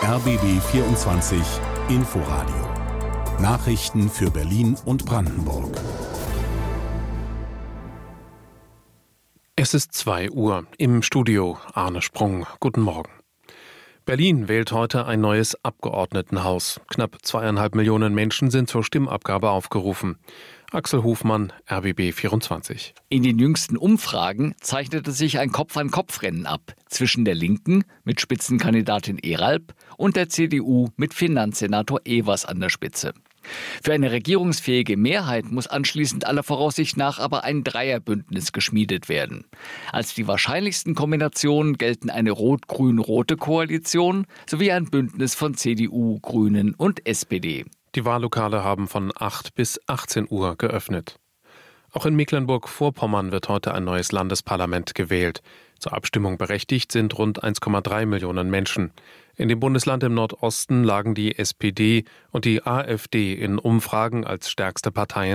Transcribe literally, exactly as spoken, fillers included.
R B B vierundzwanzig Inforadio. Nachrichten für Berlin und Brandenburg. Es ist zwei Uhr. Im Studio Arne Sprung. Guten Morgen. Berlin wählt heute ein neues Abgeordnetenhaus. Knapp zweieinhalb Millionen Menschen sind zur Stimmabgabe aufgerufen. Axel Hofmann, R B B vierundzwanzig. In den jüngsten Umfragen zeichnete sich ein Kopf-an-Kopf-Rennen ab zwischen der Linken mit Spitzenkandidatin Eralp und der C D U mit Finanzsenator Evers an der Spitze. Für eine regierungsfähige Mehrheit muss anschließend aller Voraussicht nach aber ein Dreierbündnis geschmiedet werden. Als die wahrscheinlichsten Kombinationen gelten eine rot-grün-rote Koalition sowie ein Bündnis von C D U, Grünen und S P D. Die Wahllokale haben von acht bis achtzehn Uhr geöffnet. Auch in Mecklenburg-Vorpommern wird heute ein neues Landesparlament gewählt. Zur Abstimmung berechtigt sind rund eins Komma drei Millionen Menschen. In dem Bundesland im Nordosten lagen die S P D und die AfD in Umfragen als stärkste Parteien